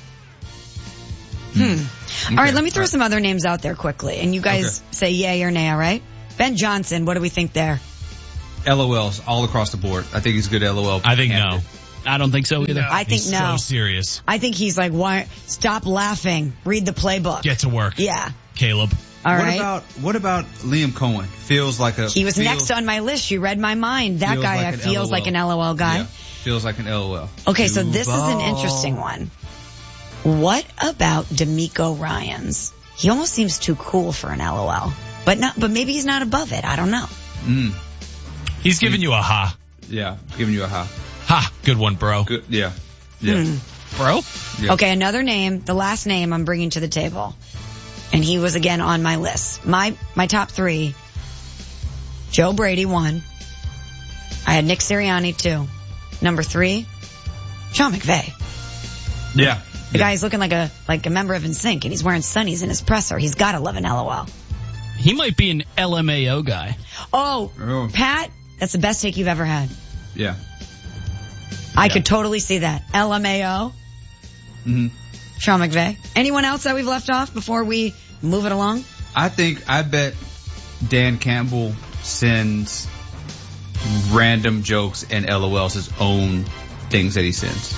Hmm. All right, let me throw All right. some other names out there quickly, and you guys say yay or nay, all right? Ben Johnson, what do we think there? L O Ls all across the board. I think he's a good L O L. I think no. candidate. I don't think so either. I think He's no. so serious. I think he's like, why? Stop laughing. Read the playbook. Get to work. Yeah. Caleb. All what right. about what about Liam Cohen? Feels like a He was feels, next on my list. You read my mind. That feels guy like I an feels L O L. like an L O L guy. Yeah, feels like an L O L. Okay, so this is an Duval. interesting one. What about D'Amico Ryans? He almost seems too cool for an L O L, but not. But maybe he's not above it. I don't know. Mm, He's giving you a ha. yeah, giving you a ha. Ha. Good one, bro. Good. Yeah. Yeah. Hmm. Bro? Yeah. Okay, another name, the last name I'm bringing to the table. And he was again on my list. My, my top three, Joe Brady one. I had Nick Sirianni two. Number three, Sean McVay. Yeah. The guy's looking like a, like a member of N Sync, and he's wearing sunnies in his presser. He's gotta love an L O L. He might be an L M A O guy. Oh, Oh. Pat, that's the best take you've ever had. Yeah. I Yeah. could totally see that. L M A O, hmm Sean McVay. Anyone else that we've left off before we move it along? I think I bet Dan Campbell sends random jokes and L O Ls his own things that he sends.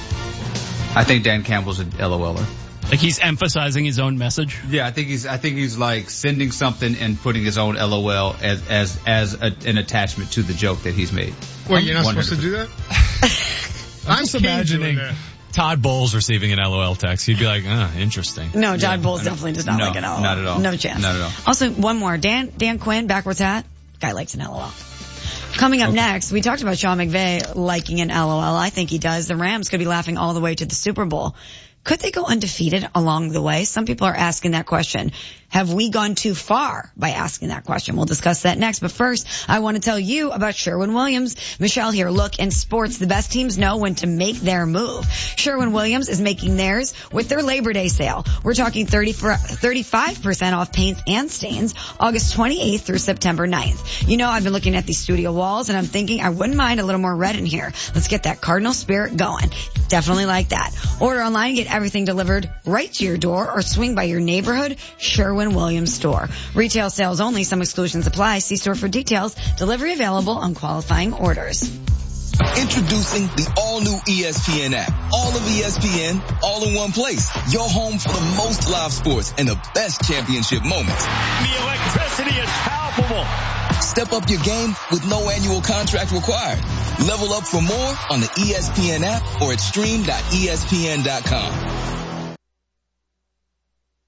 I think Dan Campbell's an LOLer. Like he's emphasizing his own message. Yeah, I think he's I think he's like sending something and putting his own LOL as as as a, an attachment to the joke that he's made. Wait, you're not one supposed to hundred do that? I'm just king doing imagining that. Todd Bowles receiving an L O L text. He'd be like, ah, interesting. No, John Yeah, Bowles I know. definitely does not No, like an L O L. not at all. No chance. Not at all. Also, one more. Dan Dan Quinn, backwards hat. Guy likes an L O L. Coming up Okay. next, we talked about Sean McVay liking an L O L. I think he does. The Rams could be laughing all the way to the Super Bowl. Could they go undefeated along the way? Some people are asking that question. Have we gone too far by asking that question? We'll discuss that next. But first, I want to tell you about Sherwin-Williams. Michelle here. Look, in sports, the best teams know when to make their move. Sherwin-Williams is making theirs with their Labor Day sale. We're talking thirty, thirty-five percent off paints and stains August twenty-eighth through September ninth. You know, I've been looking at these studio walls and I'm thinking I wouldn't mind a little more red in here. Let's get that Cardinal spirit going. Definitely like that. Order online, get everything delivered right to your door, or swing by your neighborhood Sherwin-Williams store. Retail sales only. Some exclusions apply. See store for details. Delivery available on qualifying orders. Introducing the all-new E S P N app. All of E S P N, all in one place. Your home for the most live sports and the best championship moments. The electricity is palpable. Step up your game with no annual contract required. Level up for more on the E S P N app or at stream dot E S P N dot com.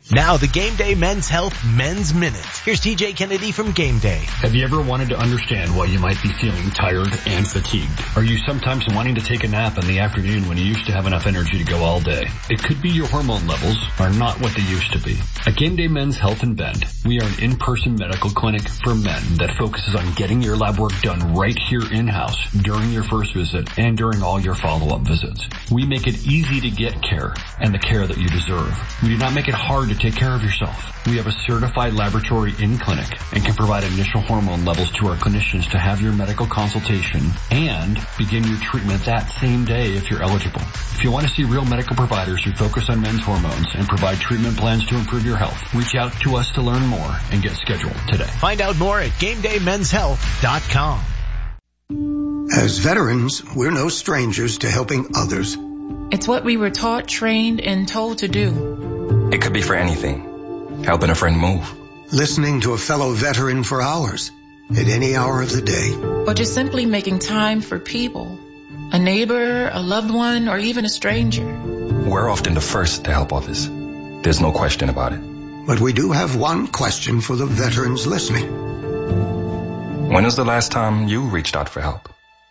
Now the Game Day Men's Health Men's Minute. Here's T J Kennedy from Game Day. Have you ever wanted to understand why you might be feeling tired and fatigued? Are you sometimes wanting to take a nap in the afternoon when you used to have enough energy to go all day? It could be your hormone levels are not what they used to be. At Game Day Men's Health in Bend, we are an in-person medical clinic for men that focuses on getting your lab work done right here in-house during your first visit and during all your follow-up visits. We make it easy to get care and the care that you deserve. We do not make it hard to take care of yourself. We have a certified laboratory in clinic and can provide initial hormone levels to our clinicians to have your medical consultation and begin your treatment that same day if you're eligible. If you want to see real medical providers who focus on men's hormones and provide treatment plans to improve your health, reach out to us to learn more and get scheduled today. Find out more at game day men's health dot com. As veterans, we're no strangers to helping others. It's what we were taught, trained, and told to do. It could be for anything. Helping a friend move. Listening to a fellow veteran for hours, at any hour of the day. Or just simply making time for people. A neighbor, a loved one, or even a stranger. We're often the first to help others. There's no question about it. But we do have one question for the veterans listening. When was the last time you reached out for help?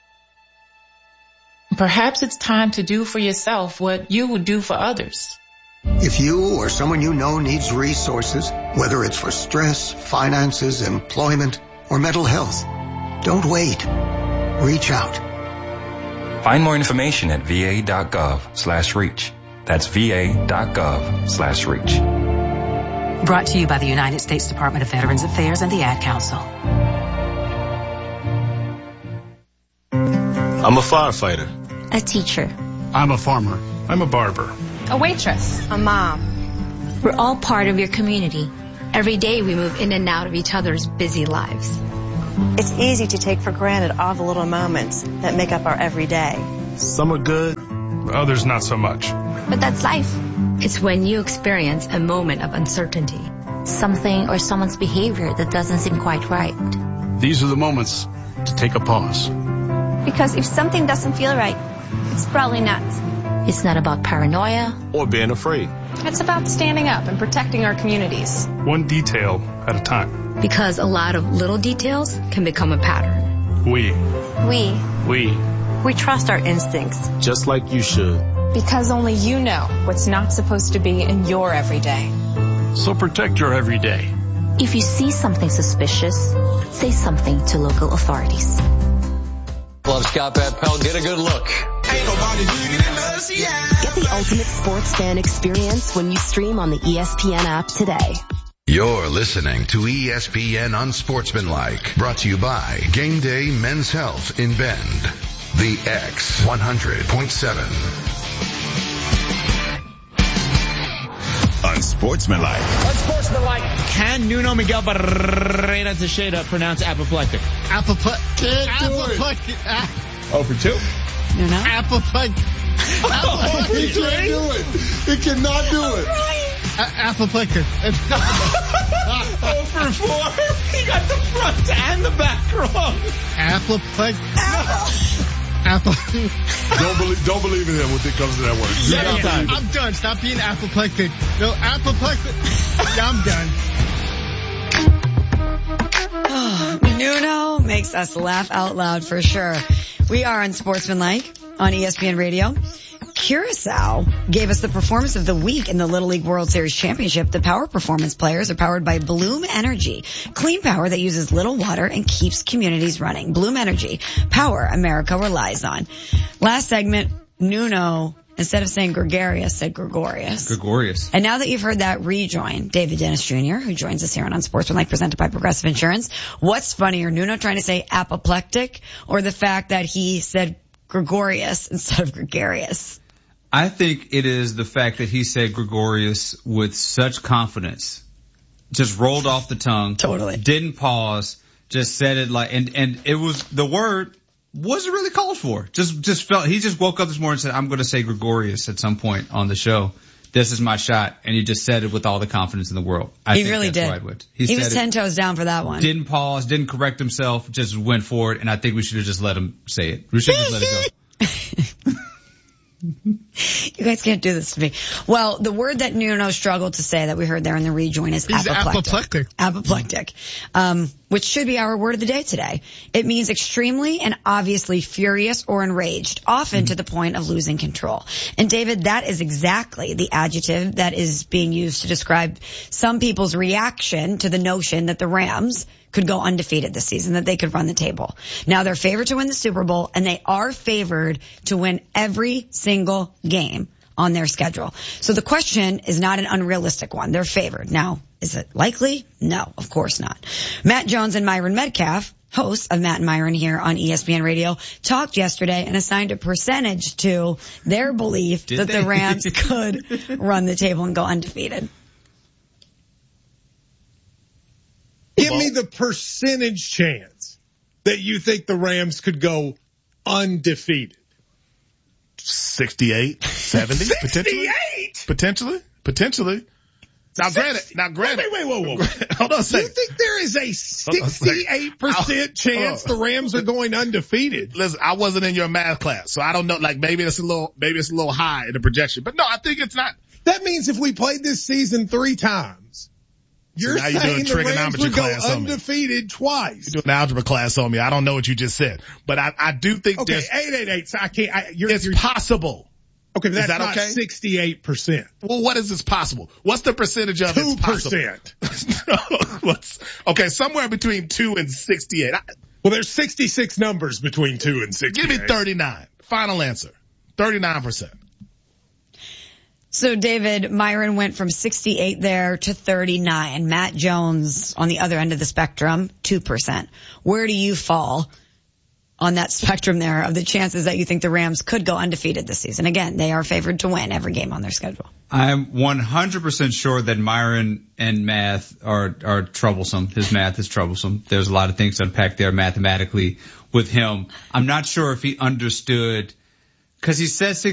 Perhaps it's time to do for yourself what you would do for others. If you or someone you know needs resources, whether it's for stress, finances, employment, or mental health, don't wait. Reach out. Find more information at va.gov slash reach. That's va.gov slash reach. Brought to you by the United States Department of Veterans Affairs and the Ad Council. I'm a firefighter. A teacher. I'm a farmer. I'm a barber. A waitress. A mom. We're all part of your community. Every day we move in and out of each other's busy lives. It's easy to take for granted all the little moments that make up our everyday. Some are good, others not so much. But that's life. It's when you experience a moment of uncertainty. Something or someone's behavior that doesn't seem quite right. These are the moments to take a pause. Because if something doesn't feel right, it's probably not. It's not about paranoia or being afraid. It's about standing up and protecting our communities. One detail at a time. Because a lot of little details can become a pattern. We. We. We. We trust our instincts. Just like you should. Because only you know what's not supposed to be in your everyday. So protect your everyday. If you see something suspicious, say something to local authorities. Love Scott Pat Pell. Get a good look. Ain't nobody bigger than us, yeah. Get the ultimate sports fan experience when you stream on the E S P N app today. You're listening to E S P N Unsportsmanlike, brought to you by Game Day Men's Health in Bend. The X one hundred point seven. Unsportsmanlike. Unsportsmanlike. Can Nuno Miguel Barrera Teixeira pronounce apoplectic? Apoplectic. Apoplectic. Oh, for two? Nuno? Apoplectic. Apoplectic. He can't do it. He cannot do it. A- apoplectic. Oh, for four. He got the front and the back wrong. Apoplectic. Apple. don't believe, don't believe in him when it comes to that word. Yeah, yeah, I'm done. Stop being apoplectic. No, apoplectic. Yeah, I'm Oh, done. Nuno makes us laugh out loud for sure. We are Unsportsmanlike on E S P N Radio. Curacao gave us the performance of the week in the Little League World Series Championship. The Power Performance players are powered by Bloom Energy, clean power that uses little water and keeps communities running. Bloom Energy, power America relies on. Last segment, Nuno, instead of saying gregarious, said Gregorius. Gregorius. And now that you've heard that, rejoin David Dennis Junior, who joins us here on Unsportsmanlike, presented by Progressive Insurance. What's funnier, Nuno trying to say apoplectic, or the fact that he said Gregorius instead of gregarious? I think it is the fact that he said Gregorius with such confidence, just rolled off the tongue. Totally. Didn't pause, just said it like, and, and it was, the word wasn't really called for. Just, just felt, he just woke up this morning and said, I'm going to say Gregorius at some point on the show. This is my shot. And he just said it with all the confidence in the world. I he think really that's did. Right. He, he was ten it, toes down for that one. Didn't pause, didn't correct himself, just went for it. And I think we should have just let him say it. We should have just let it go. You guys can't do this to me. Well, the word that Nuno struggled to say that we heard there in the rejoin is He's apoplectic. apoplectic. Apoplectic. Um, which should be our word of the day today. It means extremely and obviously furious or enraged, often mm-hmm. to the point of losing control. And David, that is exactly the adjective that is being used to describe some people's reaction to the notion that the Rams could go undefeated this season, that they could run the table. Now they're favored to win the Super Bowl, and they are favored to win every single game on their schedule. So the question is not an unrealistic one. They're favored. Now, is it likely? No, of course not. Matt Jones and Myron Metcalf, hosts of Matt and Myron here on E S P N Radio, talked yesterday and assigned a percentage to their belief Did that they? the Rams could run the table and go undefeated. Give me the percentage chance that you think the Rams could go undefeated. sixty-eight, seventy, potentially. Potentially, potentially. Now, granted, now, granted. Wait, wait, wait, whoa, whoa. Hold on a second. You think there is a sixty-eight percent chance the Rams are going undefeated? Listen, I wasn't in your math class, so I don't know. Like, maybe it's a little, maybe it's a little high in the projection. But no, I think it's not. That means if we played this season three times, you're so saying the Rams would go undefeated twice. You're doing an algebra class on me. I don't know what you just said, but I, I do think okay, there's eight eight eight. So I can't. I, you're, it's you're, possible. Okay, but that's that not okay? sixty-eight percent. Well, what is this possible? What's the percentage of two percent? What's okay? Somewhere between two and sixty-eight. I, well, there's sixty-six numbers between two and sixty-eight. Give me thirty-nine. Final answer. thirty-nine percent. So, David, Myron went from sixty-eight there to thirty-nine. Matt Jones on the other end of the spectrum, two percent. Where do you fall on that spectrum there of the chances that you think the Rams could go undefeated this season? Again, they are favored to win every game on their schedule. I'm one hundred percent sure that Myron and math are, are troublesome. His math is troublesome. There's a lot of things to unpack there mathematically with him. I'm not sure if he understood, because he said